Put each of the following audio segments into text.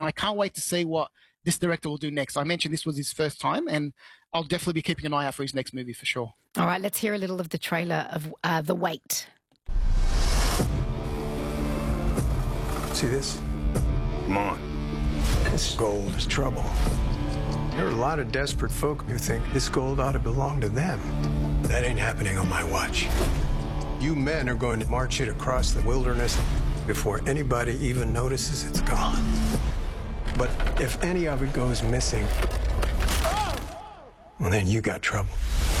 I can't wait to see what this director will do next. I mentioned this was his first time, and I'll definitely be keeping an eye out for his next movie for sure. All right, let's hear a little of the trailer of The Wait. See this? Come on. This gold is trouble. There are a lot of desperate folk who think this gold ought to belong to them. That ain't happening on my watch. You men are going to march it across the wilderness before anybody even notices it's gone. But if any of it goes missing, well, then you got trouble.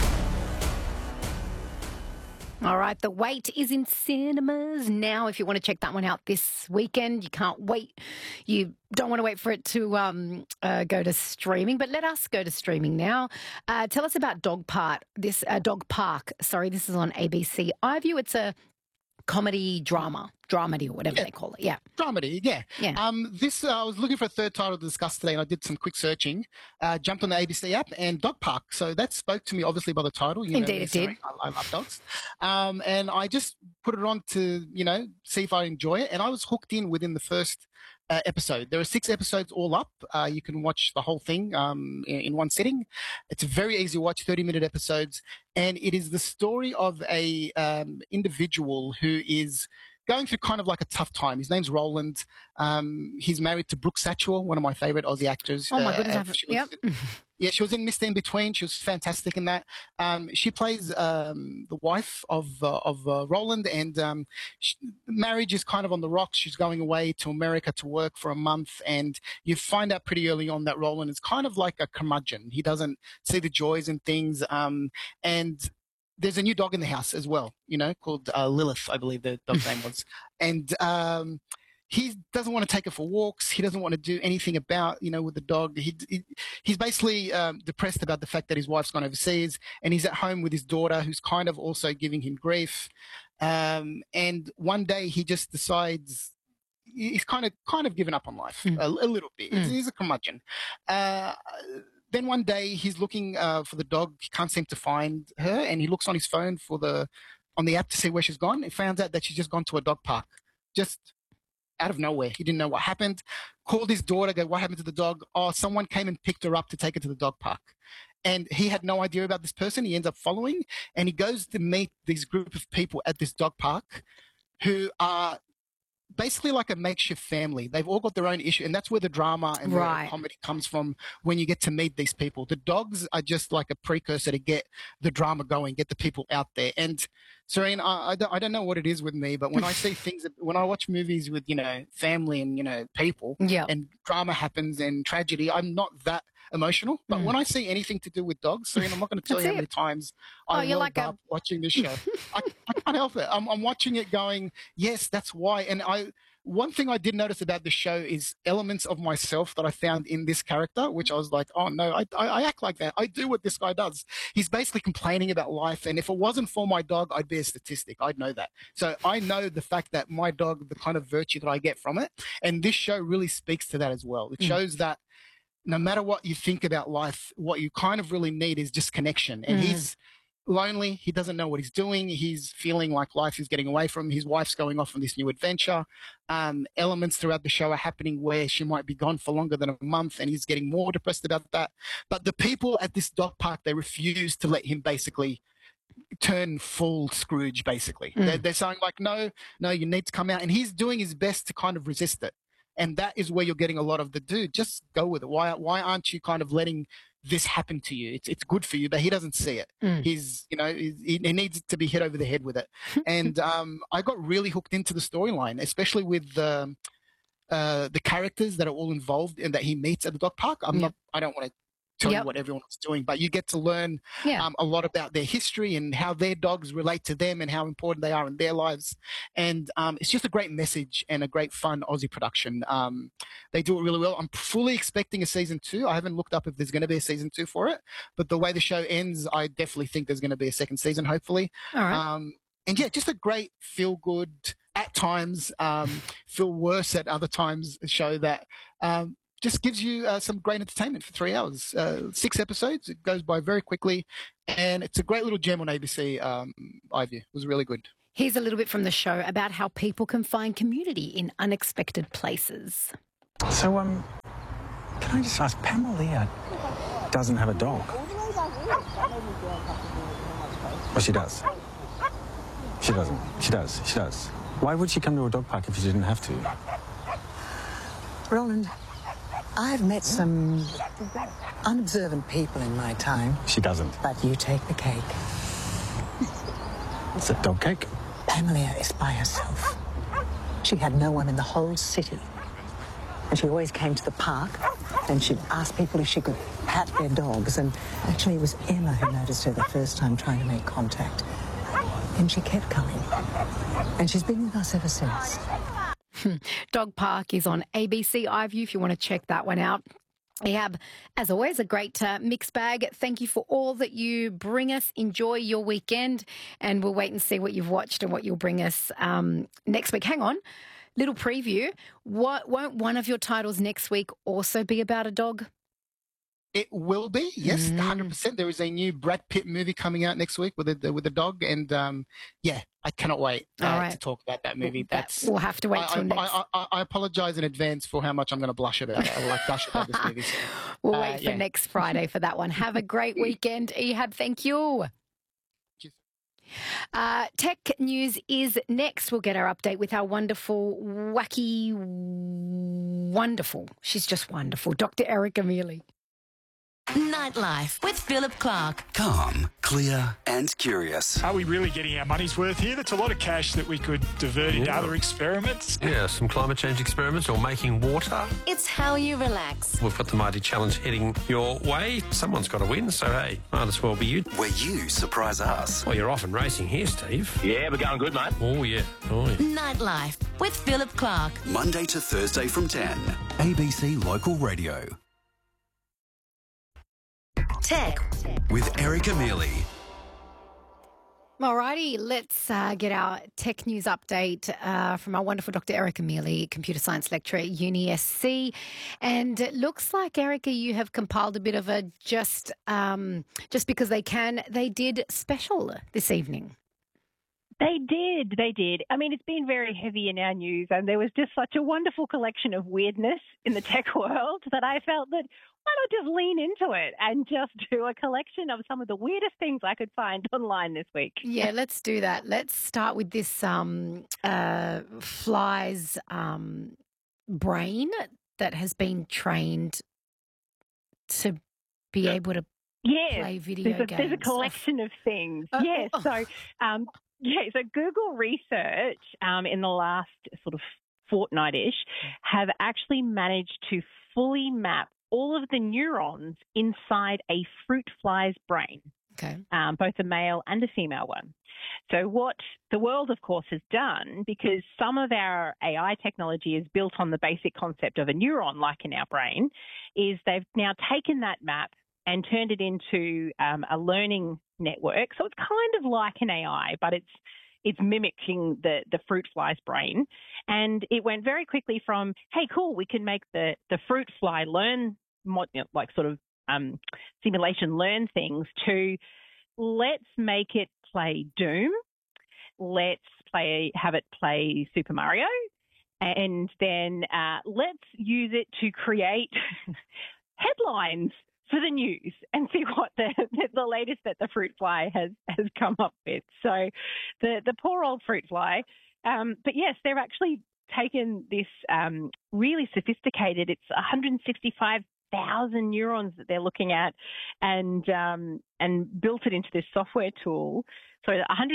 All right, The Wait is in cinemas now. If you want to check that one out this weekend, you can't wait. You don't want to wait for it to go to streaming, but let us go to streaming now. Tell us about Dog Park. This is on ABC iView. It's a comedy dramedy or whatever they call it. Yeah. Dramedy, yeah. I was looking for a third title to discuss today, and I did some quick searching, jumped on the ABC app, and Dog Park. So that spoke to me, obviously, by the title. Indeed, it did. I love dogs. And I just put it on to, see if I enjoy it. And I was hooked in within the first episode. There are 6 episodes all up. You can watch the whole thing in one sitting. It's very easy to watch, 30-minute episodes. And it is the story of a individual who is going through kind of like a tough time. His name's Roland. He's married to Brooke Satchwell, one of my favorite Aussie actors. Oh, my goodness. Yeah, she was in Mr. In Between. She was fantastic in that. She plays the wife of Roland, and marriage is kind of on the rocks. She's going away to America to work for a month, and you find out pretty early on that Roland is kind of like a curmudgeon. He doesn't see the joys in things, and there's a new dog in the house as well, called Lilith, I believe the dog's name was. And he doesn't want to take her for walks. He doesn't want to do anything about, with the dog. He's basically depressed about the fact that his wife's gone overseas, and he's at home with his daughter, who's kind of also giving him grief. And one day he just decides he's kind of given up on life a little bit. He's a curmudgeon. Then one day he's looking for the dog. He can't seem to find her, and he looks on his phone on the app to see where she's gone. He finds out that she's just gone to a dog park, just out of nowhere. He didn't know what happened. Called his daughter, go, what happened to the dog? Oh, someone came and picked her up to take her to the dog park. And he had no idea about this person. He ends up following, and he goes to meet this group of people at this dog park who are basically like a makeshift family. They've all got their own issue, and that's where the drama and the comedy comes from when you get to meet these people. The dogs are just like a precursor to get the drama going, get the people out there. And Serene, I don't know what it is with me, but when I see things, when I watch movies with, family and, people and drama happens and tragedy, I'm not that emotional. But when I see anything to do with dogs, Serene, I'm not going to tell you how many times I love watching this show. I can't help it. I'm watching it going, yes, that's why. And one thing I did notice about the show is elements of myself that I found in this character, which I was like, oh no, I act like that. I do what this guy does. He's basically complaining about life. And if it wasn't for my dog, I'd be a statistic. I'd know that. So I know the fact that my dog, the kind of virtue that I get from it. And this show really speaks to that as well. It shows that no matter what you think about life, what you kind of really need is just connection. And he's lonely. He doesn't know what he's doing. He's feeling like life is getting away from him. His wife's going off on this new adventure. Elements throughout the show are happening where she might be gone for longer than a month, and he's getting more depressed about that. But the people at this dog park, they refuse to let him basically turn full Scrooge, basically. They're saying like, no, you need to come out. And he's doing his best to kind of resist it. And that is where you're getting a lot of the dude. Just go with it. Why aren't you kind of letting this happen to you? It's good for you, but he doesn't see it. He's, he needs to be hit over the head with it. And I got really hooked into the storyline, especially with the characters that are all involved and that he meets at the dog park. I don't want to tell you what everyone was doing, but you get to learn a lot about their history and how their dogs relate to them and how important they are in their lives. And it's just a great message and a great fun Aussie production. They do it really well. I'm fully expecting a season 2. I haven't looked up if there's going to be a season 2 for it, but the way the show ends, I definitely think there's going to be a second season, hopefully. All right. And yeah, just a great feel good at times, feel worse at other times show that just gives you some great entertainment for 3 hours. 6 episodes. It goes by very quickly. And it's a great little gem on ABC iView. It was really good. Here's a little bit from the show about how people can find community in unexpected places. So, Can I just ask, Pamela doesn't have a dog? Well, she does. She doesn't. She does. She does. Why would she come to a dog park if she didn't have to? Roland, I've met some unobservant people in my time. She doesn't. But you take the cake. It's a dog cake. Pamela is by herself. She had no one in the whole city. And she always came to the park and she'd ask people if she could pat their dogs. And actually it was Emma who noticed her the first time trying to make contact. And she kept coming. And she's been with us ever since. Dog Park is on ABC iView if you want to check that one out. We have, as always, a great mixed bag. Thank you for all that you bring us. Enjoy your weekend, and we'll wait and see what you've watched and what you'll bring us next week. Hang on, little preview. Won't one of your titles next week also be about a dog? It will be, yes, 100%. There is a new Brad Pitt movie coming out next week with a dog, and yeah, I cannot wait to talk about that movie. We'll have to wait till next. I apologise in advance for how much I'm going to blush about it. I will gush about this movie. So, we'll wait for next Friday for that one. Have a great weekend, Ehab. Thank you. Tech news is next. We'll get our update with our wonderful, wacky, wonderful. She's just wonderful, Dr. Erica Mealy. Nightlife with Philip Clark. Calm, clear and curious. Are we really getting our money's worth here? That's a lot of cash that we could divert into other experiments. Yeah, some climate change experiments or making water. It's how you relax. We've got the Mighty Challenge heading your way. Someone's got to win, so hey, might as well be you. Where you surprise us. Well, you're off and racing here, Steve. Yeah, we're going good, mate. Oh, yeah. Nightlife with Philip Clark. Monday to Thursday from 10. ABC Local Radio. Tech with Erica Mealy. Alrighty, let's get our tech news update from our wonderful Dr. Erica Mealy, computer science lecturer at UniSC. And it looks like, Erica, you have compiled a bit of a just because they did special this evening. They did. I mean, it's been very heavy in our news, and there was just such a wonderful collection of weirdness in the tech world that I felt that why not just lean into it and just do a collection of some of the weirdest things I could find online this week. Yeah, let's do that. Let's start with this fly's brain that has been trained to be able to play video games. There's a collection of things. Yes, so... so Google Research in the last sort of fortnight-ish have actually managed to fully map all of the neurons inside a fruit fly's brain, both a male and a female one. So what the world, of course, has done, because some of our AI technology is built on the basic concept of a neuron, like in our brain, is they've now taken that map and turned it into a learning network. So it's kind of like an AI, but it's mimicking the fruit fly's brain. And it went very quickly from, hey, cool, we can make the fruit fly learn, simulation learn things, to let's make it play Doom, let's have it play Super Mario, and then let's use it to create headlines for the news and see what the latest that the fruit fly has come up with. So the poor old fruit fly. But yes, they've actually taken this really sophisticated, it's 165,000 neurons that they're looking at, and built it into this software tool. So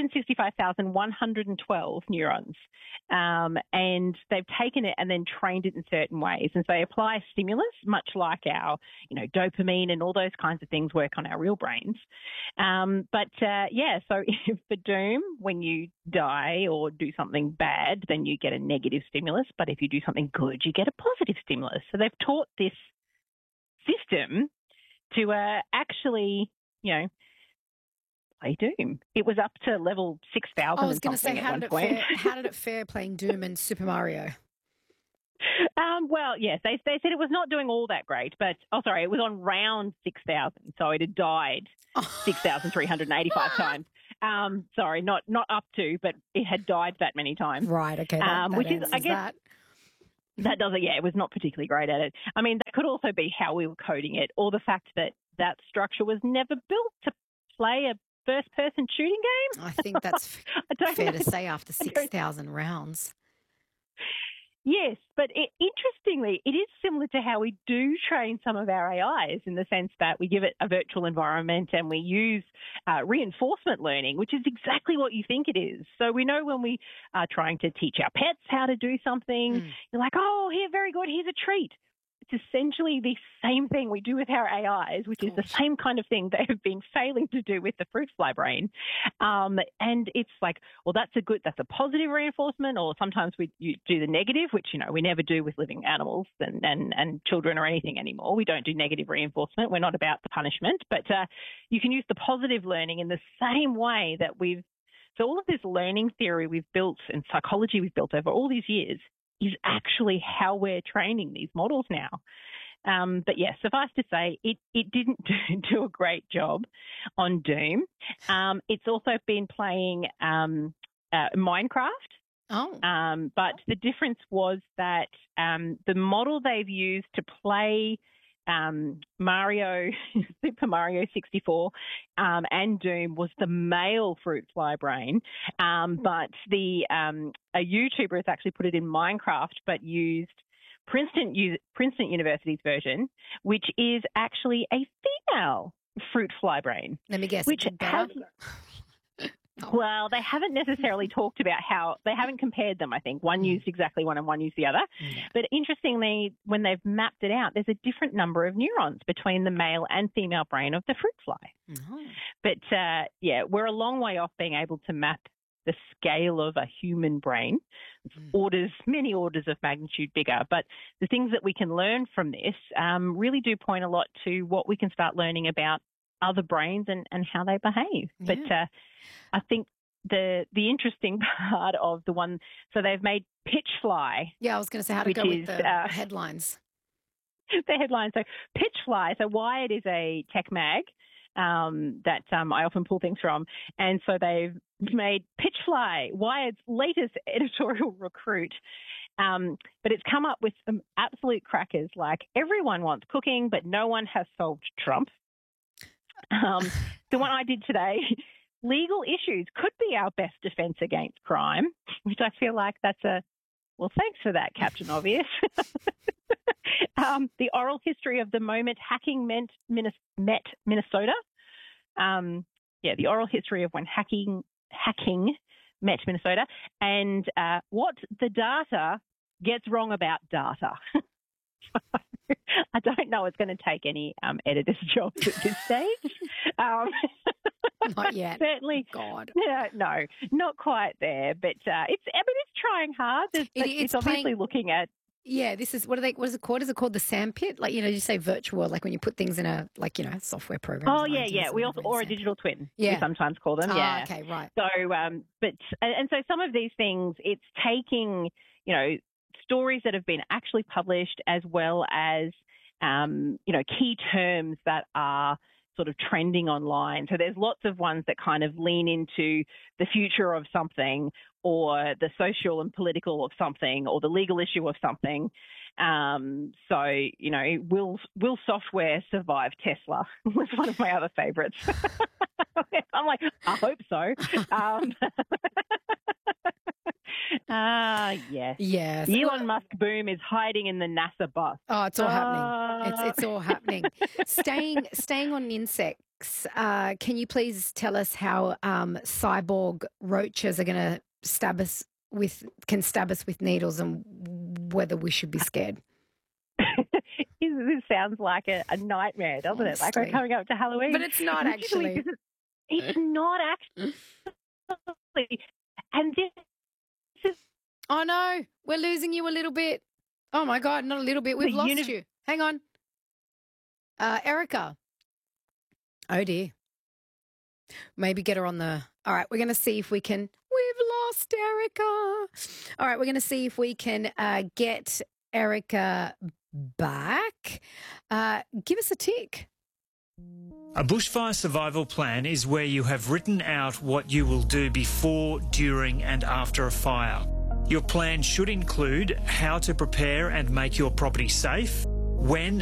165,112 neurons. And they've taken it and then trained it in certain ways. And so they apply stimulus, much like our, dopamine and all those kinds of things work on our real brains. So if for Doom, when you die or do something bad, then you get a negative stimulus. But if you do something good, you get a positive stimulus. So they've taught this system to actually, play Doom. It was up to level 6,000. I was going to say, how did it fare playing Doom and Super Mario? Well, yes, they said it was not doing all that great, but it was on round 6,000, so it had died 6,385 times. Not up to, but it had died that many times. Right. Okay. Which is, I guess, That doesn't, it was not particularly great at it. I mean, that could also be how we were coding it, or the fact that that structure was never built to play a first-person shooting game. I think that's fair to say after 6,000 rounds. Yes, but interestingly, it is similar to how we do train some of our AIs in the sense that we give it a virtual environment and we use reinforcement learning, which is exactly what you think it is. So we know when we are trying to teach our pets how to do something, you're like, oh, here, very good, here's a treat. It's essentially the same thing we do with our AIs, which is the same kind of thing they have been failing to do with the fruit fly brain. And it's like, well, that's a positive reinforcement, or sometimes you do the negative, which, we never do with living animals and children or anything anymore. We don't do negative reinforcement. We're not about the punishment, but you can use the positive learning in the same way that so all of this learning theory we've built and psychology we've built over all these years is actually how we're training these models now. But yes, suffice to say, it didn't do a great job on Doom. It's also been playing Minecraft. But the difference was that the model they've used to play Mario, Super Mario 64 and Doom was the male fruit fly brain, but a YouTuber has actually put it in Minecraft but used Princeton University's version, which is actually a female fruit fly brain. Let me guess. Which has, well, they haven't necessarily talked about they haven't compared them, I think. One used exactly one and one used the other. But interestingly, when they've mapped it out, there's a different number of neurons between the male and female brain of the fruit fly. But, we're a long way off being able to map the scale of a human brain. It's many orders of magnitude bigger. But the things that we can learn from this really do point a lot to what we can start learning about other brains and how they behave. But I think the interesting part of the one, so they've made Pitchfly. Yeah, I was going to say how to go with the headlines. The headlines. So Pitchfly, so Wired is a tech mag that I often pull things from. And so they've made Pitchfly, Wired's latest editorial recruit. But it's come up with some absolute crackers, like everyone wants cooking, but no one has solved Trump. The one I did today, legal issues could be our best defense against crime, which I feel like that's well, thanks for that, Captain Obvious. The oral history of the moment hacking met Minnesota. The oral history of when hacking met Minnesota, and what the data gets wrong about data. I don't know it's going to take any editor's jobs at this stage. Not yet. Certainly. God. Yeah, no, not quite there. But it's trying hard. It's obviously looking at. Yeah, this is what is it called? Is it called the sandpit? Like, you say virtual, like when you put things in a software program. Oh yeah. We also, or a digital twin. Yeah. We sometimes call them. Yeah. Okay, right. So so some of these things, it's taking, stories that have been actually published as well as, key terms that are sort of trending online. So there's lots of ones that kind of lean into the future of something or the social and political of something or the legal issue of something. Will software survive Tesla? Was one of my other favorites. I'm like, I hope so. Yes. Yes. The Elon Musk boom is hiding in the NASA bus. Oh, it's all happening. It's all happening. Staying on insects, can you please tell us how cyborg roaches are going to stab us with needles and whether we should be scared? This sounds like a nightmare, doesn't it? Like we're coming up to Halloween. But it's not actually. It's not actually. And this is... Oh, no. We're losing you a little bit. Oh, my God. Not a little bit. We've lost you. Hang on. Erica. Oh, dear. Maybe get her on the... All right. We're going to see if we can... We've lost Erica. All right. We're going to see if we can get Erica back. Give us a tick. A bushfire survival plan is where you have written out what you will do before, during and after a fire. Your plan should include how to prepare and make your property safe, when